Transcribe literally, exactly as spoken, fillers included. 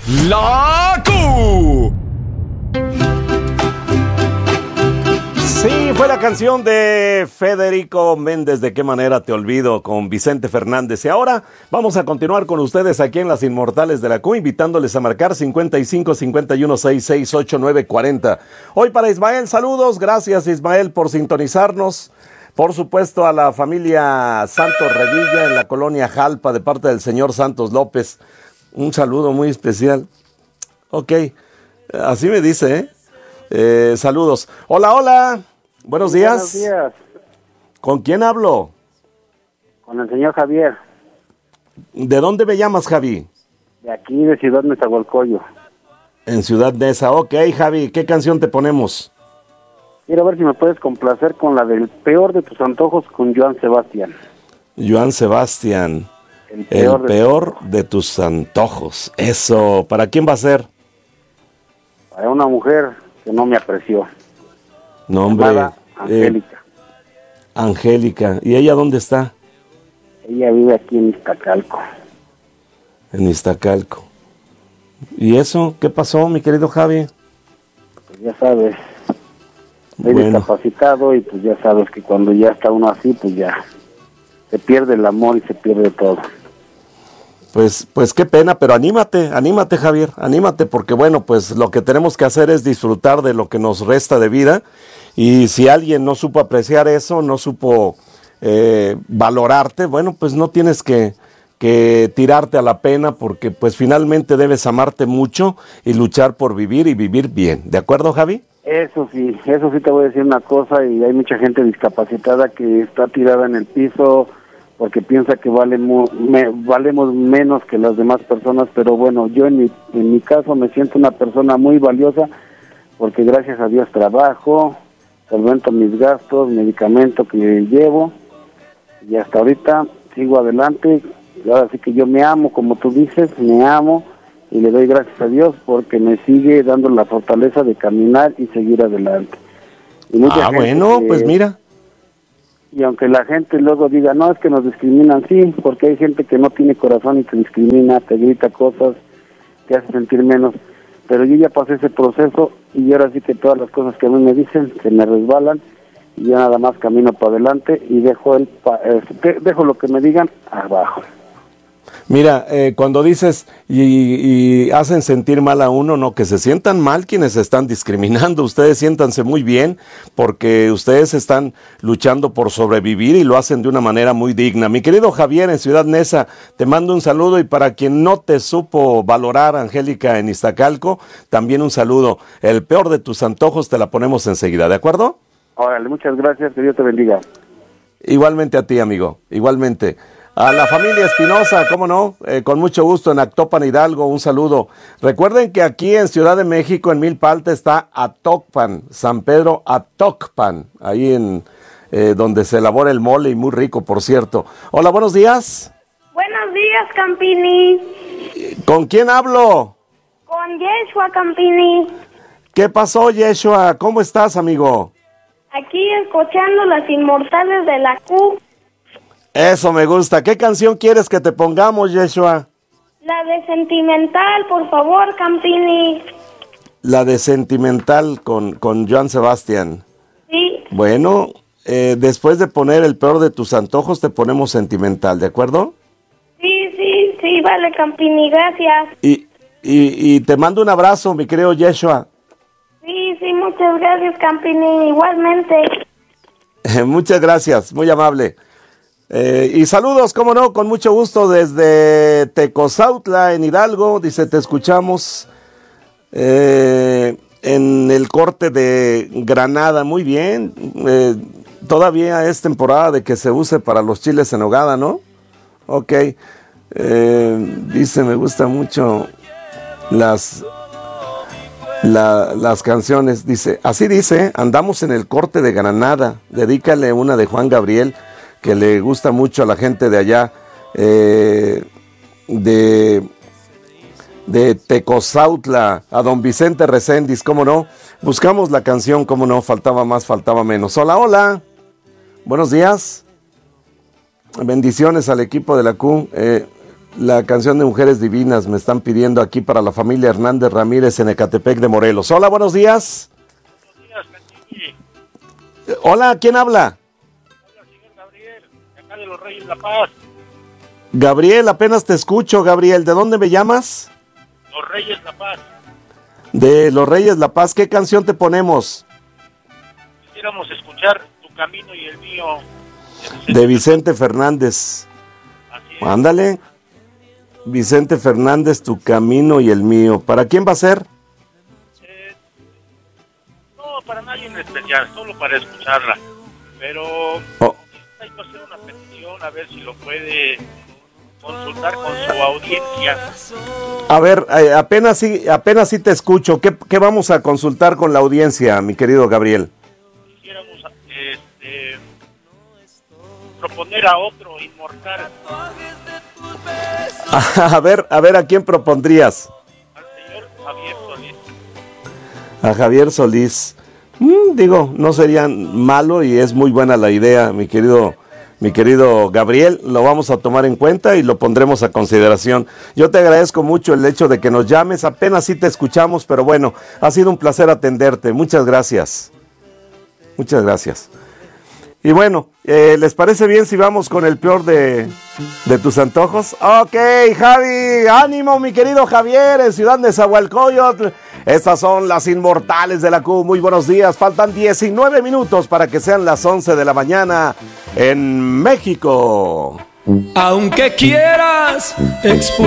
La Q. Sí, fue la canción de Federico Méndez, ¿De qué manera te olvido?, con Vicente Fernández. Y ahora vamos a continuar con ustedes aquí en Las Inmortales de la Q, invitándoles a marcar cincuenta y cinco, cincuenta y uno, sesenta y seis, ochenta y nueve, cuarenta. Hoy para Ismael, saludos, gracias Ismael por sintonizarnos. Por supuesto a la familia Santos Revilla en la colonia Jalpa de parte del señor Santos López. Un saludo muy especial. Ok, así me dice, ¿eh? Eh, saludos. Hola, hola. Buenos días. Buenos días. ¿Con quién hablo? Con el señor Javier. ¿De dónde me llamas, Javi? De aquí, de Ciudad Nezahualcóyotl. En Ciudad Neza. Ok, Javi, ¿qué canción te ponemos? Quiero ver si me puedes complacer con la del Peor de tus antojos con Joan Sebastián. Joan Sebastián. El peor, El de, peor de tus antojos. Eso. ¿Para quién va a ser? Para una mujer que no me apreció. No, hombre. Llamada Angélica. Eh, Angélica. ¿Y ella dónde está? Ella vive aquí en Iztacalco. En Iztacalco. ¿Y eso? ¿Qué pasó, mi querido Javi? Pues ya sabes, estoy Bueno. discapacitado y pues ya sabes que cuando ya está uno así, pues ya se pierde el amor y se pierde todo. Pues, pues qué pena, pero anímate, anímate Javier, anímate, porque bueno, pues lo que tenemos que hacer es disfrutar de lo que nos resta de vida, y si alguien no supo apreciar eso, no supo eh, valorarte, bueno, pues no tienes que, que tirarte a la pena, porque pues finalmente debes amarte mucho y luchar por vivir y vivir bien, ¿de acuerdo, Javi? Eso sí, eso sí te voy a decir una cosa, y hay mucha gente discapacitada que está tirada en el piso porque piensa que valemos, me, valemos menos que las demás personas, pero bueno, yo en mi, en mi caso me siento una persona muy valiosa porque gracias a Dios trabajo, solvento mis gastos, medicamento que llevo, y hasta ahorita sigo adelante. Y ahora sí que yo me amo, como tú dices, me amo, y le doy gracias a Dios porque me sigue dando la fortaleza de caminar y seguir adelante. Y mucha Ah, gente bueno, que, pues mira. Y aunque la gente luego diga, no, es que nos discriminan, sí, porque hay gente que no tiene corazón y te discrimina, te grita cosas, te hace sentir menos. Pero yo ya pasé ese proceso y ahora sí que todas las cosas que a mí me dicen se me resbalan, y yo nada más camino para adelante y dejo el pa- eh, dejo lo que me digan abajo. Mira, eh, cuando dices y, y hacen sentir mal a uno, no, que se sientan mal quienes están discriminando. Ustedes siéntanse muy bien porque ustedes están luchando por sobrevivir y lo hacen de una manera muy digna. Mi querido Javier en Ciudad Neza, te mando un saludo, y para quien no te supo valorar, Angélica en Iztacalco, también un saludo. El peor de tus antojos te la ponemos enseguida, ¿de acuerdo? Órale, muchas gracias, que Dios te bendiga. Igualmente a ti, amigo, igualmente. A la familia Espinosa, cómo no, eh, con mucho gusto en Actopan, Hidalgo, un saludo. Recuerden que aquí en Ciudad de México, en Milpa Alta, está Atocpan, San Pedro Atocpan, ahí en eh, donde se elabora el mole, y muy rico, por cierto. Hola, buenos días. Buenos días, Campini. ¿Con quién hablo? Con Yeshua, Campini. ¿Qué pasó, Yeshua? ¿Cómo estás, amigo? Aquí escuchando Las Inmortales de la Q. Eso me gusta. ¿Qué canción quieres que te pongamos, Yeshua? La de Sentimental, por favor, Campini. La de Sentimental con, con Joan Sebastián. Sí. Bueno, eh, después de poner El peor de tus antojos, te ponemos Sentimental, ¿de acuerdo? Sí, sí, sí, vale, Campini, gracias. Y, y, y te mando un abrazo, mi querido Yeshua. Sí, sí, muchas gracias, Campini, igualmente. Muchas gracias, muy amable. Eh, y saludos, cómo no, con mucho gusto desde Tecozautla, en Hidalgo. Dice, te escuchamos eh, en el corte de Granada. Muy bien. Eh, todavía es temporada de que se use para los chiles en nogada, ¿no? Ok. Eh, dice, me gusta mucho las... La, las canciones. Dice, así dice, andamos en el corte de Granada. Dedícale una de Juan Gabriel, que le gusta mucho a la gente de allá, eh, de, de Tecozautla, a don Vicente Reséndiz, cómo no. Buscamos la canción, cómo no, faltaba más, faltaba menos. Hola, hola, buenos días. Bendiciones al equipo de la Q. Eh, La canción de Mujeres Divinas me están pidiendo aquí para la familia Hernández Ramírez en Ecatepec de Morelos. Hola, buenos días. Buenos días, Cantini. Hola, ¿quién habla? Hola, señor Gabriel, de acá de Los Reyes La Paz. Gabriel, apenas te escucho, Gabriel. ¿De dónde me llamas? Los Reyes La Paz. De Los Reyes La Paz. ¿Qué canción te ponemos? Quisiéramos escuchar Tu Camino y el Mío. De Vicente Fernández. Así es. Ándale. Vicente Fernández, Tu Camino y el Mío. ¿Para quién va a ser? Eh, no, para nadie en especial, solo para escucharla. Pero Oh. hay que hacer una petición, a ver si lo puede consultar con su audiencia. A ver, eh, apenas sí, apenas sí te escucho. ¿Qué, ¿Qué vamos a consultar con la audiencia, mi querido Gabriel? Quisiéramos este, proponer a otro inmortal, A ver, a ver, ¿a quién propondrías? al señor Javier Solís. A Javier Solís. Mm, digo, no sería malo y es muy buena la idea, mi querido, mi querido Gabriel. Lo vamos a tomar en cuenta y lo pondremos a consideración. Yo te agradezco mucho el hecho de que nos llames. Apenas sí te escuchamos, pero bueno, ha sido un placer atenderte. Muchas gracias. Muchas gracias. Y bueno, eh, ¿les parece bien si vamos con el peor de, de tus antojos? Ok, Javi, ánimo mi querido Javier, en Ciudad Nezahualcóyotl. Estas son las inmortales de la Q. Muy buenos días, faltan diecinueve minutos para que sean las once de la mañana en México. Aunque quieras expulsar